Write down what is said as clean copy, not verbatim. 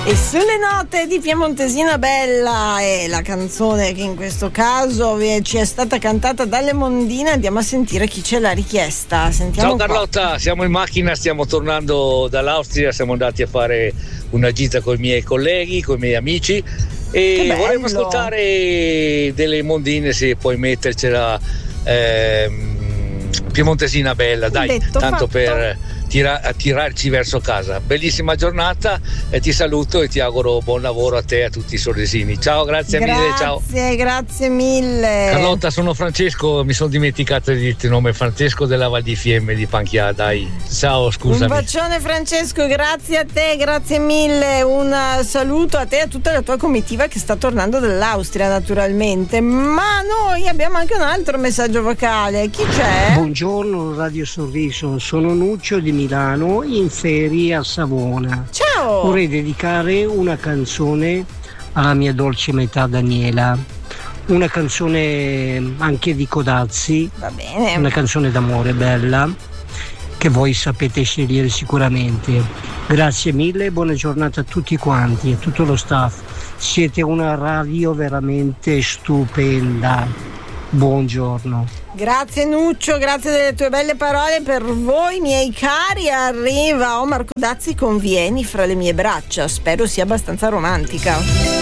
E sulle note di Piemontesina Bella è la canzone che in questo caso ci è stata cantata dalle Mondine. Andiamo a sentire chi ce l'ha richiesta. Sentiamo. Ciao Carlotta, siamo in macchina, stiamo tornando dall'Austria, siamo andati a fare una gita con i miei colleghi, con i miei amici e vorremmo ascoltare delle Mondine, se puoi mettercela. Piemontesina Bella, dai, Detto, tanto fatto. Per tirarci verso casa. Bellissima giornata e ti saluto e ti auguro buon lavoro a te e a tutti i sorrisini. Ciao, grazie mille, ciao. Grazie mille. Carlotta, sono Francesco, mi sono dimenticato di dirti il nome, Francesco della Val di Fiemme di Panchia, dai. Ciao, scusami. Un bacione Francesco, grazie a te, grazie mille, un saluto a te e a tutta la tua comitiva che sta tornando dall'Austria naturalmente, ma noi abbiamo anche un altro messaggio vocale. Chi c'è? Buongiorno Radio Sorriso, sono Nuccio di Milano in ferie a Savona. Ciao! Vorrei dedicare una canzone alla mia dolce metà Daniela, una canzone anche di Codazzi, va bene, una canzone d'amore bella che voi sapete scegliere sicuramente. Grazie mille, buona giornata a tutti quanti, a tutto lo staff, siete una radio veramente stupenda. Buongiorno. Grazie Nuccio, grazie delle tue belle parole. Per voi miei cari arriva Omar Codazzi con Vieni fra le mie braccia, spero sia abbastanza romantica.